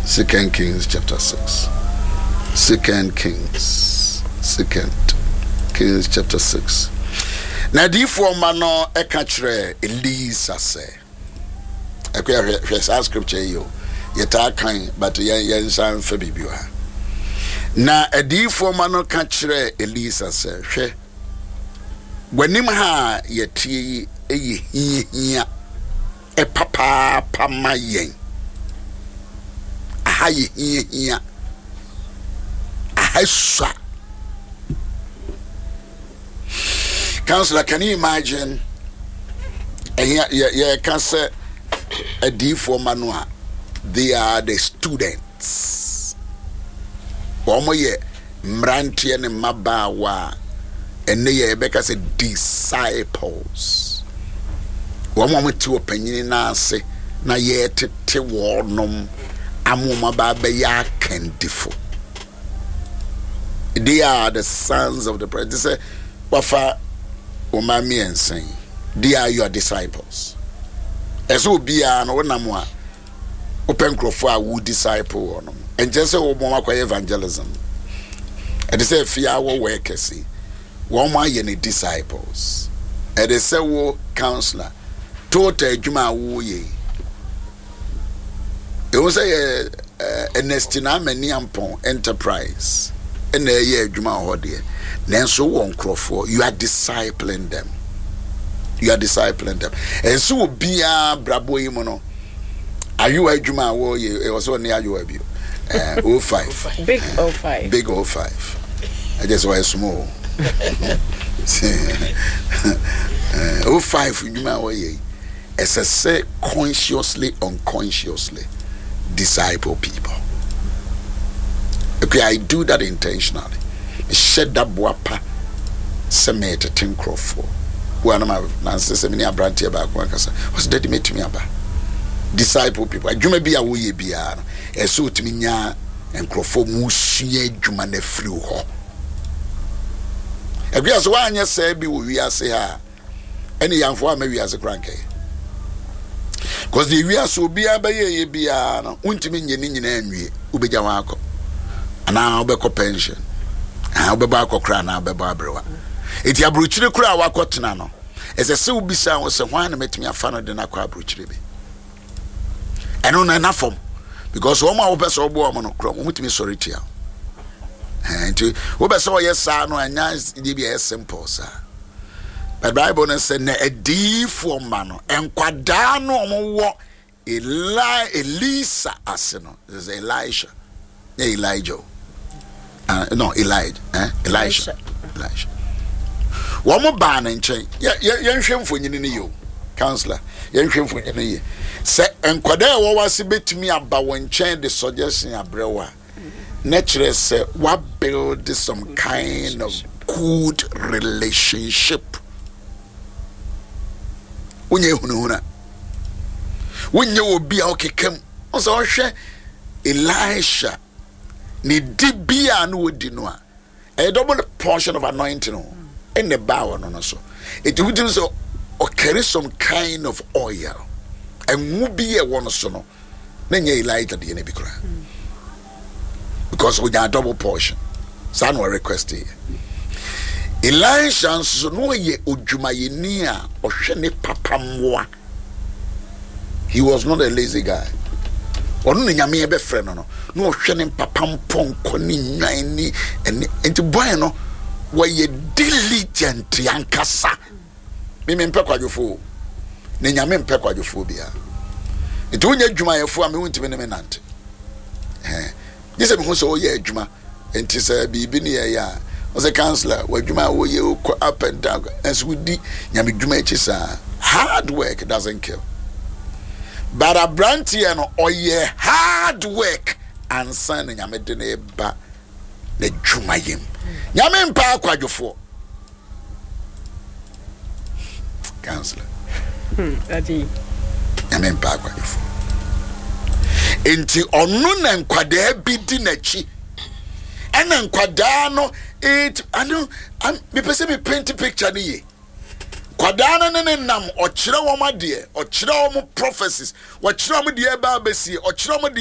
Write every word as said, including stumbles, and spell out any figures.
Second Kings chapter six. Second Kings. Second Kings chapter six. Na di for mano e ka kire Elisa say. E ko ya scripture yo. Yeta kan but yen yen san fa bibia. Na adi for mano ka kire Elisa say, hwe wanim ha yeti eyi hia e papa pama yen. Aha ye hia. Aha swa. Counselor, can you imagine? And yeah, yeah, yeah, can say a D for Manua. They are the students. One more year, Mranti and Mabawa, and they are because disciples. One moment to opinion na say na yet te warnum amuma baba ya kendifo. They are the sons of the prophet. They say, Wafa. Umami and saying, they are your disciples. As will be an onamwa open crofwa would disciple on them. And just say, Obama evangelism. And they say, Fia will work, see. One more any disciples. And they say, Wo counselor, Tota Juma Wu ye. It was a Nestina Meniampon enterprise. And a year Juma Hodie. Nanso won crofo, you are discipling them. You are discipling them. And so be a brabo imono. Are you a Juma wo ye? It was only a you a view. Uh, oh five. Big oh five. Big oh five. I just was small. uh, oh five Juma wo ye. As I say, consciously, unconsciously, disciple people. Okay, I do that intentionally. Shed that boapa semete tinkrofo one of my nancy semini abranti about one kasa was dedicated me about disciple people adwuma bia wo ye bia no eso timi nya enkrofo mu sua adwuma na free ho ebia so anya say bi wo wiase ha ene yanfo ama wiase kranke cause the wiase obia ba ye bia no untimi nye ni nyina anwie ubeja wako ana obeko pension. Ah, obeba akokra na obeba abrewa. Eti abruchire kura wakotena no. Ese se ubisa wo se hwan na metimi afa no de na kwa abruchire bi. Eno na na fom because wo ma wo pese obo o mo no kro mo mutimi sorry tia. Eh enti wo pese wo yesa no anya de bi e simple sa. But Bible na say na edifo ma no enkwada no mo wo Eli Elisa aseno. This is Elisha. Elijah. Uh, no, Elijah, eh? Elisha. Elisha. One more ban and chain. Yeah, yeah, young shame for you, you, counselor. Young shame for you. Say, and Quadell was a bit to me about when chain the suggestion a brewer. Naturally, say, what build some kind of good relationship. When you know, when you will be okay, come. Also, Elisha. Ni dibia no wodi no a a double portion of anointing no in the bow no no so it would so or carry some kind of oil and mu be a one so no na nya Elijah de na bi kra because we got double portion so no request here Elisha so no ye odwumayeni a ohwe ne papa mwa. He was not a lazy guy. Onu ne nyame ebe frɛ no no no hwɛ ne papa mponko ne nwan ni enti boy no wɔyɛ diligent yankasa me me mpɛ kwadwofo ne nyame mpɛ kwadwofo bia enti wonya dwumayɛfo a me wontimi ne me nante eh dise me ho so wɔyɛ adwuma enti sɛ bibi ne yɛ ya o se counselor wadwuma wo ye up and down as we di nyame dwuma echi sa hard work doesn't kill. But a brandy and oh yeah, hard work and son and yamedene ba the jumayim. Yamin pa kwadwofo. Counselor. Hmm, adi. Yamin pa kwadwofo. Enti onu na nkwada bi di nachi. Ena nkwada no it anu me pese me paint picture ni ye. Kwadana ne nam o kire wo ma de o kire wo prophecies wo kire wo de ba ba si o kire wo